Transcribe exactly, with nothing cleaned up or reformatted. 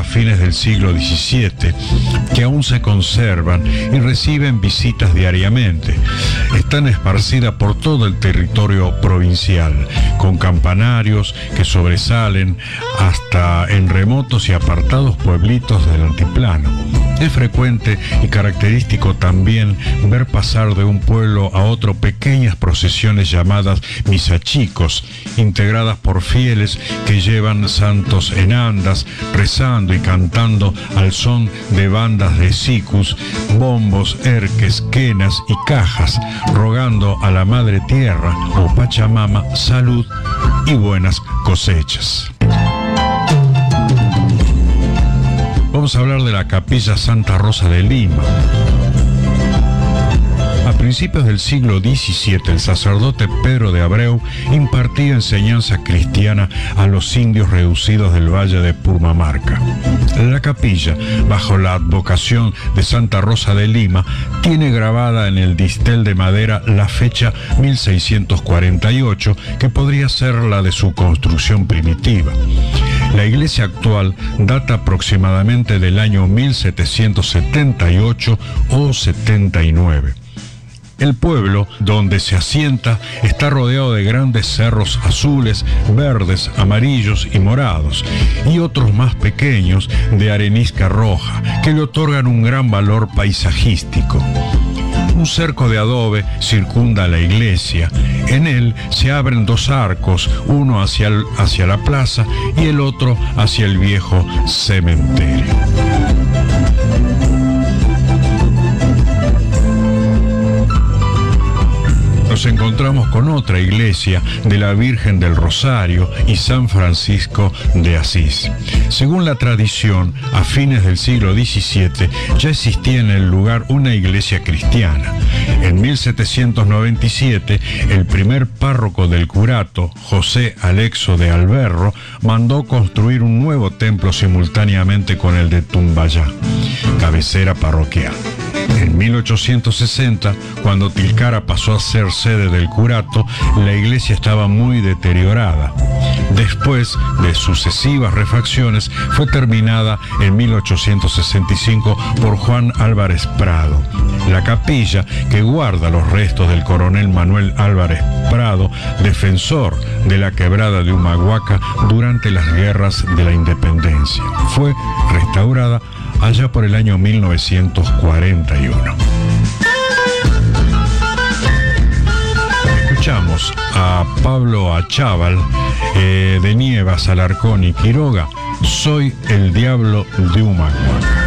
a fines del siglo diecisiete, que aún se conservan y reciben visitas diariamente. Están esparcidas por todo el territorio provincial, con campanarios que sobresalen hasta en remotos y apartados pueblitos del altiplano. Es frecuente y característico también ver pasar de un pueblo a otro pequeñas procesiones llamadas misachicos, integradas por fieles que llevan santos en andas, rezando y cantando al son de bandas de sicus, bombos, erques, quenas y cajas, rogando a la Madre Tierra o Pachamama salud y buenas cosechas. Vamos a hablar de la Capilla Santa Rosa de Lima. A principios del siglo diecisiete, el sacerdote Pedro de Abreu impartía enseñanza cristiana a los indios reducidos del valle de Purmamarca. La capilla, bajo la advocación de Santa Rosa de Lima, tiene grabada en el distel de madera la fecha mil seiscientos cuarenta y ocho, que podría ser la de su construcción primitiva. La iglesia actual data aproximadamente del año mil setecientos setenta y ocho o setenta y nueve. El pueblo donde se asienta está rodeado de grandes cerros azules, verdes, amarillos y morados, y otros más pequeños de arenisca roja, que le otorgan un gran valor paisajístico. Un cerco de adobe circunda la iglesia. En él se abren dos arcos, uno hacia, el, hacia la plaza y el otro hacia el viejo cementerio. Nos encontramos con otra iglesia de la Virgen del Rosario y San Francisco de Asís. Según la tradición, a fines del siglo diecisiete ya existía en el lugar una iglesia cristiana. En mil setecientos noventa y siete, el primer párroco del curato, José Alexo de Alberro, mandó construir un nuevo templo simultáneamente con el de Tumbayá, cabecera parroquial. En mil ochocientos sesenta, cuando Tilcara pasó a ser sede del curato, la iglesia estaba muy deteriorada. Después de sucesivas refacciones, fue terminada en mil ochocientos sesenta y cinco por Juan Álvarez Prado. La capilla, que guarda los restos del coronel Manuel Álvarez Prado, defensor de la quebrada de Humahuaca durante las guerras de la independencia, fue restaurada allá por el año mil novecientos cuarenta y uno. Escuchamos a Pablo Achával, eh, de Nievas, Alarcón y Quiroga, Soy el Diablo de Humahuaca.